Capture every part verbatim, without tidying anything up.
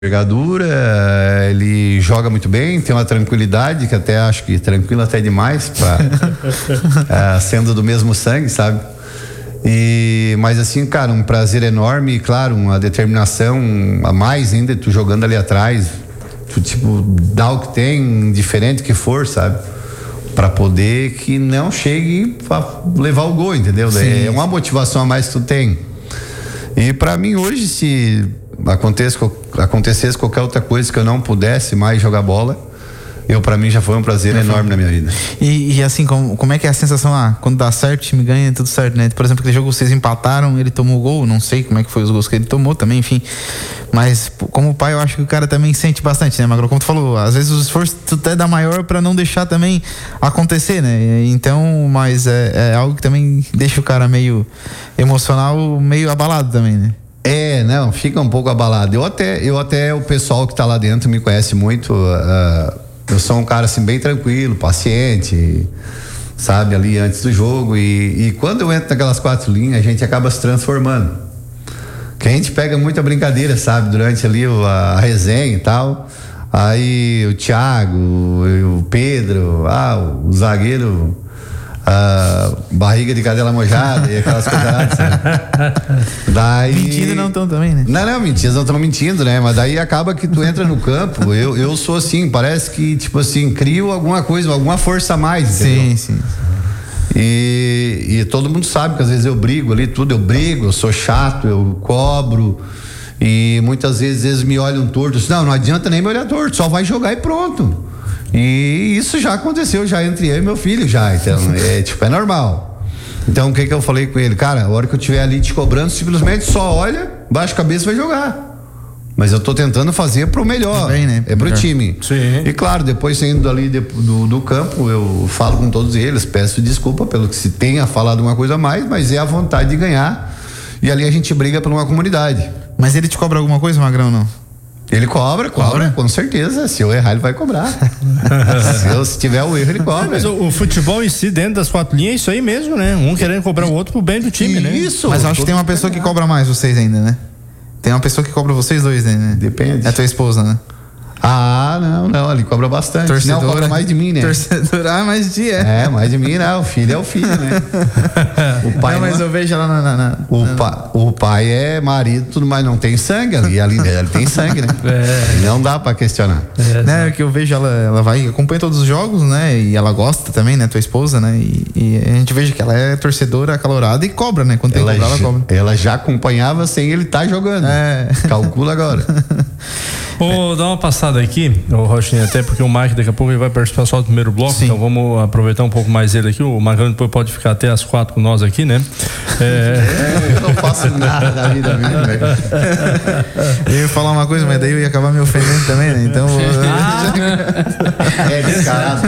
envergadura, ele joga muito bem, tem uma tranquilidade que até acho que tranquilo até demais, pra, é, sendo do mesmo sangue, sabe? E, mas assim, cara, um prazer enorme e claro, uma determinação a mais ainda, tu jogando ali atrás, tu tipo, dá o que tem, diferente que for, sabe? Pra poder que não chegue pra levar o gol, entendeu? Sim. É uma motivação a mais que tu tem. E pra mim hoje, se Acontece, acontecesse qualquer outra coisa que eu não pudesse mais jogar bola, eu para mim já foi um prazer uhum. enorme na minha vida. E, e assim, como, como é que é a sensação lá? Ah, quando dá certo, o time ganha, tudo certo, né? Por exemplo, aquele jogo vocês empataram, ele tomou o gol, não sei como é que foi os gols que ele tomou também, enfim. Mas como pai, eu acho que o cara também sente bastante, né, Magro? Como tu falou, às vezes o esforço até dá maior para não deixar também acontecer, né? Então, mas é, é algo que também deixa o cara meio emocional, meio abalado também, né? É, não, fica um pouco abalado. Eu até, eu até o pessoal que tá lá dentro me conhece muito. Uh, eu sou um cara assim bem tranquilo, paciente, sabe, ali antes do jogo. E, e quando eu entro naquelas quatro linhas, a gente acaba se transformando. Que a gente pega muita brincadeira, sabe, durante ali a, a resenha e tal. Aí o Thiago, o Pedro, ah, o zagueiro. Uh, barriga de cadela mojada e aquelas coisas né? Daí... Mentindo não estão também, né? Não, não, mentindo não estão mentindo, né? Mas daí acaba que tu entra no campo, eu, eu sou assim, parece que tipo assim, crio alguma coisa, alguma força a mais, entendeu? Sim, sim. E, e todo mundo sabe que às vezes eu brigo ali, tudo eu brigo, eu sou chato, eu cobro e muitas vezes eles me olham torto, assim, não, não adianta nem me olhar torto, só vai jogar e pronto. E isso já aconteceu já entre eu e meu filho já, então é tipo, é normal. Então o que que eu falei com ele? Cara, a hora que eu estiver ali te cobrando, simplesmente só olha, baixa a cabeça e vai jogar. Mas eu tô tentando fazer pro melhor, bem, né? É pro melhor. Time. Sim. E claro, depois saindo dali de, do, do campo, eu falo com todos eles, peço desculpa pelo que se tenha falado uma coisa a mais, mas é a vontade de ganhar e ali a gente briga por uma comunidade. Mas ele te cobra alguma coisa, Magrão, não? Ele cobra, cobra, cobra, com certeza. Se eu errar, ele vai cobrar. se, eu, se tiver o erro, ele cobra. Mas o, o futebol em si, dentro das quatro linhas, é isso aí mesmo, né? Um querendo cobrar o outro pro bem do time, isso, né? Isso. Mas acho que tem uma pessoa que cobra mais vocês ainda, né? Tem uma pessoa que cobra vocês dois, né? Depende. É a tua esposa, né? Ah, não, não, ele cobra bastante. Torcedora, não, cobra mais de mim, né? Torcedora, ah, mais de é. É, mais de mim, não. O filho é o filho, né? O pai não, mas não, eu vejo ela na... na, na o, na... Pa, o pai é marido, tudo mais, não tem sangue ali. Ali ele tem sangue, né? É. Não dá pra questionar. É, né, que eu vejo ela, ela vai, acompanha todos os jogos, né? E ela gosta também, né? Tua esposa, né? E, e a gente veja que ela é torcedora acalorada e cobra, né? Quando tem ela que cobrar, ela cobra. Ela já acompanhava sem ele estar tá jogando. É. Calcula agora. Vou dar uma passada aqui, o Rochinha, até porque o Mike daqui a pouco ele vai participar só do primeiro bloco, Sim. Então vamos aproveitar um pouco mais ele aqui. O Magrão depois pode ficar até as quatro com nós aqui, né? É... É, eu não faço nada da vida minha, velho. Eu ia falar uma coisa, mas daí eu ia acabar me ofendendo também, né? Então. Ah. É descarado.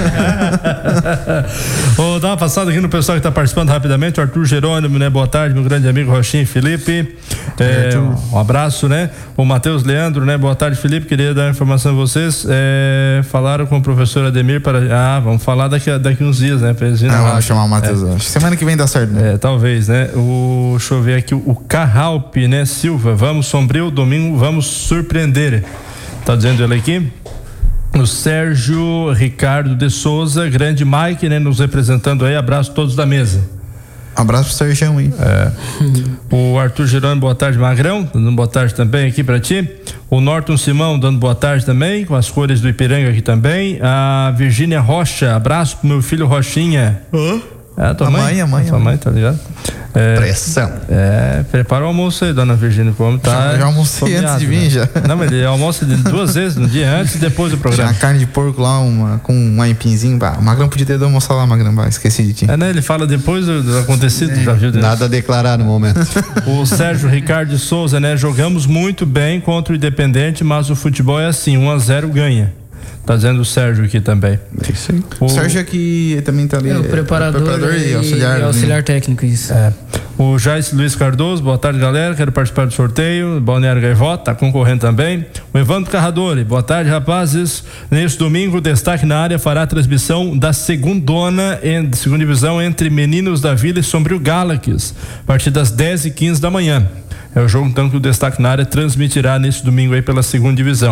Vou dar uma passada aqui no pessoal que está participando rapidamente. O Arthur Jerônimo, né? Boa tarde, meu grande amigo Rochinha e Felipe. É, um abraço, né? O Matheus Leandro, né? Boa tarde, Felipe. Queria dar uma informação a vocês. É, falaram com o professor Ademir para. Ah, vamos falar daqui a daqui uns dias, né? Pra eles ah, vamos chamar o Matheus. É. Semana que vem dá certo, né? É, talvez, né? O, deixa eu ver aqui. O Carralp, né? Silva, vamos sombrio, domingo, vamos surpreender. Tá dizendo ele aqui? O Sérgio Ricardo de Souza, grande Mike, né? Nos representando aí. Abraço a todos da mesa. Abraço pro Sérgio aí. É. O Arthur Gerônimo, boa tarde, Magrão, dando boa tarde também aqui pra ti. O Norton Simão, dando boa tarde também, com as cores do Ipiranga aqui também. A Virgínia Rocha, abraço pro meu filho Rochinha. Hã? É, a tua a mãe? mãe, a mãe. A mãe, tá ligado? É, Pressão. É, prepara o almoço aí, dona Virgínia, como tá. Já, já almocei antes de vir, né? já. Não, mas ele almoça duas vezes no dia, antes e depois do programa. Já carne de porco lá, uma, com um aipinzinho. Bah, o Magrão podia ter dado almoçar lá, Magrão, bah, esqueci de ti. É, né? Ele fala depois do, do acontecido, é. Já viu? Nada a declarar no momento. O Sérgio Ricardo de Souza, né? Jogamos muito bem contra o Independente, mas o futebol é assim, um a zero ganha. Tá dizendo o Sérgio aqui também. É isso aí. O, o Sérgio aqui também tá ali. É o preparador, é, preparador e, e auxiliar, e auxiliar técnico, isso. É. O Jace Luiz Cardoso, boa tarde, galera. Quero participar do sorteio. Balneário Gaivota, tá concorrendo também. O Evandro Carradori, boa tarde, rapazes. Neste domingo, destaque na área fará a transmissão da segundona, em, segunda divisão entre Meninos da Vila e Sombrio Galaxy, a partir das dez e quinze da manhã. É o jogo então que o Destaque na Área transmitirá nesse domingo aí pela segunda divisão.